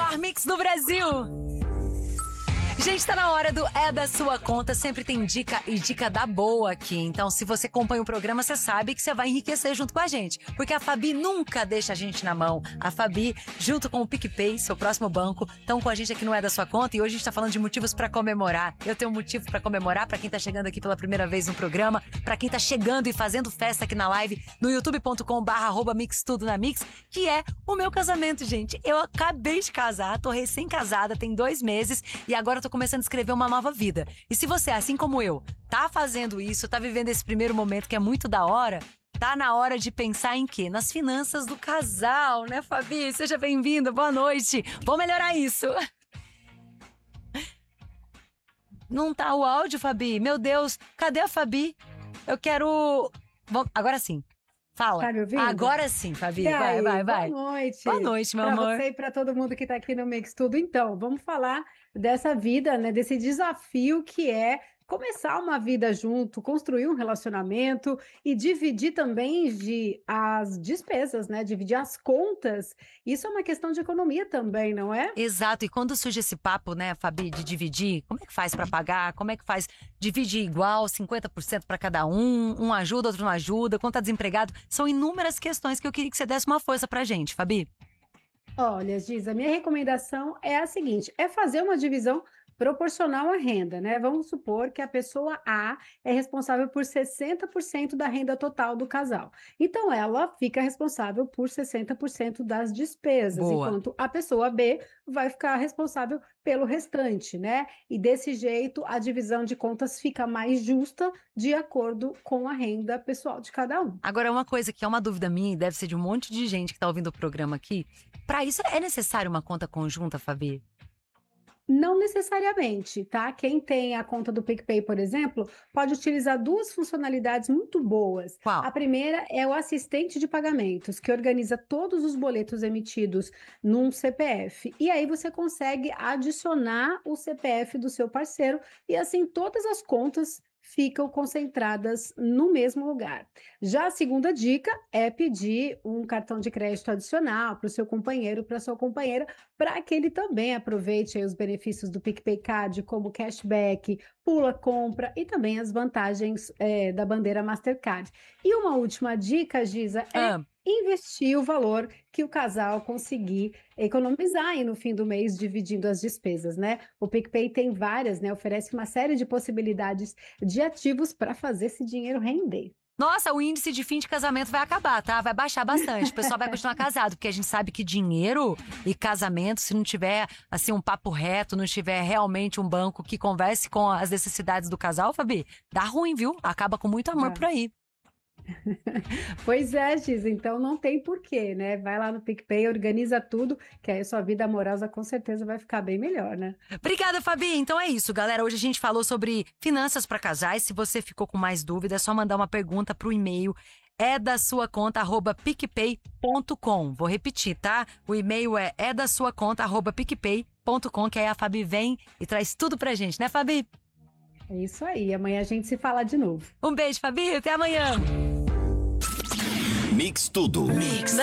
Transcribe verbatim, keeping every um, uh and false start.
melhor mix do Brasil. Gente, tá na hora do É da Sua Conta. Sempre tem dica e dica da boa aqui. Então, se você acompanha o programa, você sabe que você vai enriquecer junto com a gente. Porque a Fabi nunca deixa a gente na mão. A Fabi, junto com o PicPay, seu próximo banco, estão com a gente aqui no É da Sua Conta. E hoje a gente tá falando de motivos pra comemorar. Eu tenho um motivo pra comemorar pra quem tá chegando aqui pela primeira vez no programa. Pra quem tá chegando e fazendo festa aqui na live no youtube ponto com barra arroba mix tudo na mix, que é o meu casamento, gente. Eu acabei de casar, tô recém-casada, tem dois meses. E agora eu tô começando a escrever uma nova vida. E se você, assim como eu, tá fazendo isso, tá vivendo esse primeiro momento que é muito da hora, tá na hora de pensar em quê? Nas finanças do casal, né, Fabi? Seja bem-vinda, boa noite. Vamos melhorar isso. Não tá o áudio, Fabi? Meu Deus, cadê a Fabi? Eu quero... Bom, agora sim. Fala. Tá me ouvindo? Agora sim, Fabi. E vai, aí, vai, vai. Boa noite. Boa noite, meu pra amor. Pra você e pra todo mundo que tá aqui no Mix Tudo. Então, vamos falar dessa vida, né? Desse desafio que é começar uma vida junto, construir um relacionamento e dividir também de as despesas, né? Dividir as contas. Isso é uma questão de economia também, não é? Exato. E quando surge esse papo, né, Fabi, de dividir, como é que faz pra pagar? Como é que faz dividir igual, cinquenta por cento pra cada um? Um ajuda, outro não ajuda, quando tá desempregado? São inúmeras questões que eu queria que você desse uma força pra gente, Fabi. Olha, Giz, a minha recomendação é a seguinte, é fazer uma divisão proporcional à renda, né? Vamos supor que a pessoa A é responsável por sessenta por cento da renda total do casal. Então, ela fica responsável por sessenta por cento das despesas, Boa. enquanto a pessoa B vai ficar responsável pelo restante, né? E desse jeito, a divisão de contas fica mais justa de acordo com a renda pessoal de cada um. Agora, uma coisa que é uma dúvida minha e deve ser de um monte de gente que tá ouvindo o programa aqui, pra isso é necessário uma conta conjunta, Fabi? Não necessariamente, tá? Quem tem a conta do PicPay, por exemplo, pode utilizar duas funcionalidades muito boas. Qual? A primeira é o assistente de pagamentos, que organiza todos os boletos emitidos num C P F. E aí você consegue adicionar o C P F do seu parceiro e assim todas as contas ficam concentradas no mesmo lugar. Já a segunda dica é pedir um cartão de crédito adicional para o seu companheiro, para a sua companheira, para que ele também aproveite aí os benefícios do PicPay Card, como cashback, pula compra e também as vantagens é, da bandeira Mastercard. E uma última dica, Giza, é Ah. investir o valor que o casal conseguir economizar aí no fim do mês, dividindo as despesas, né? O PicPay tem várias, né? Oferece uma série de possibilidades de ativos para fazer esse dinheiro render. Nossa, o índice de fim de casamento vai acabar, tá? Vai baixar bastante. O pessoal vai continuar casado, porque a gente sabe que dinheiro e casamento, se não tiver, assim, um papo reto, não tiver realmente um banco que converse com as necessidades do casal, Fabi, dá ruim, viu? Acaba com muito amor É. por aí. Pois é, Giz, então não tem porquê, né? Vai lá no PicPay, organiza tudo, que aí a sua vida amorosa com certeza vai ficar bem melhor, né? Obrigada, Fabi. Então é isso, galera. Hoje a gente falou sobre finanças para casais. Se você ficou com mais dúvidas, é só mandar uma pergunta pro e-mail é da sua conta arroba picpay ponto com. Vou repetir, tá? O e-mail é é da sua conta arroba picpay ponto com, que aí a Fabi vem e traz tudo pra gente, né, Fabi? É isso aí. Amanhã a gente se fala de novo. Um beijo, Fabi. Até amanhã. Mix Tudo. Mix.